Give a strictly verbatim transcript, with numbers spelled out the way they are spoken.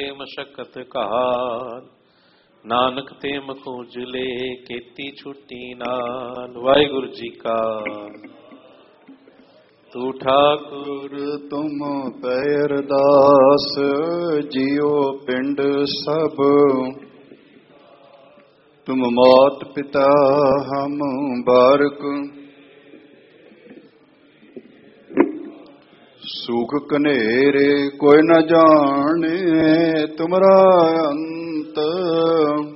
ਮਸ਼ਕਤ ਕਹਾਲ, ਨਾਨਕ ਤੇ ਮਖੋ ਜੁਲੇ ਕੀਤੀ ਛੁੱਟੀ ਨਾਲ। ਵਾਹਿਗੁਰੂ ਜੀ ਕਾ ਤੂੰ ਠਾਕੁਰ ਤੁਮ ਪੈ ਅਰਦਾਸ, ਜੀਉ ਪਿੰਡ ਸਭ ਤੁਮ ਮਾਤ ਪਿਤਾ ਹਮ ਬਾਰਕ। ਸੁਖ ਕਨੇਰੇ ਕੋਈ ਨ ਜਾਣੇ ਤੁਮਰਾ ਅੰਤ,